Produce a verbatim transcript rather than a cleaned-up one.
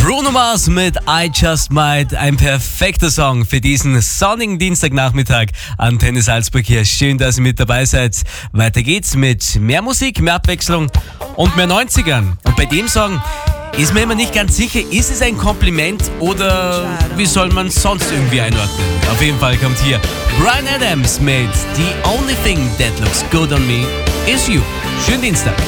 Bruno Mars mit I Just Might, ein perfekter Song für diesen sonnigen Dienstagnachmittag. Antenne Salzburg hier, schön, dass ihr mit dabei seid. Weiter geht's mit mehr Musik, mehr Abwechslung und mehr neunzigern. Und bei dem Song ist mir immer nicht ganz sicher, ist es ein Kompliment oder wie soll man es sonst irgendwie einordnen? Auf jeden Fall kommt hier Bryan Adams mit The Only Thing That Looks Good on Me Is You. Schönen Dienstag.